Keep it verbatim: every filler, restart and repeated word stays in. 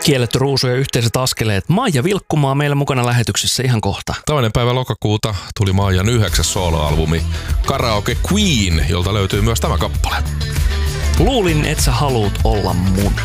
Kielletty ruusu ja yhteiset askeleet. Maija Vilkkumaa meillä mukana lähetyksessä ihan kohta. Toinen päivä lokakuuta tuli Maijan yhdeksäs soloalbumi Karaoke Queen, jolta löytyy myös tämä kappale. Luulin, et sä haluut olla mun.